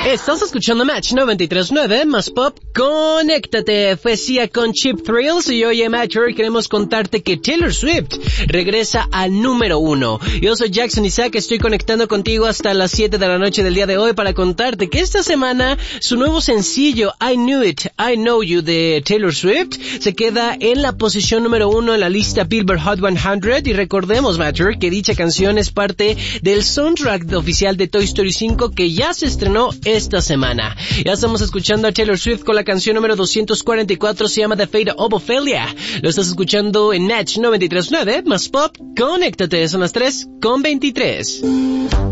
Estás escuchando Match 93.9, más pop, conéctate. Fue Sia con Cheap Thrills y hoy en Match queremos contarte que Taylor Swift regresa al número 1. Yo soy Jackson Isaac, estoy conectando contigo hasta las 7 de la noche del día de hoy para contarte que esta semana su nuevo sencillo I Knew It, I Know You de Taylor Swift se queda en la posición número 1 en la lista Billboard Hot 100 y recordemos, Match, que dicha canción es parte del soundtrack oficial de Toy Story 5 que ya se estrenó esta semana. Ya estamos escuchando a Taylor Swift con la canción número 244, se llama The Fate of Ophelia. Lo estás escuchando en Match 93.9, más pop, conéctate, son las 3:23.